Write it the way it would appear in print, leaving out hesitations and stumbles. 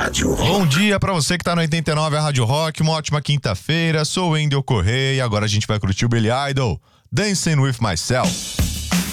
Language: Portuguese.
Rádio Rock. Bom dia pra você que tá no 89, a Rádio Rock. Uma ótima quinta-feira. Sou o Wendel Correia e agora a gente vai curtir o Billy Idol, Dancing With Myself.